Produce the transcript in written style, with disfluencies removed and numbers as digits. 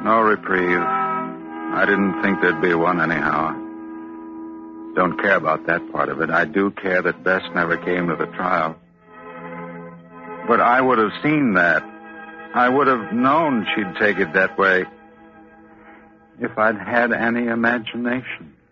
No reprieve. I didn't think there'd be one anyhow. Don't care about that part of it. I do care that Bess never came to the trial. But I would have seen that. I would have known she'd take it that way if I'd had any imagination.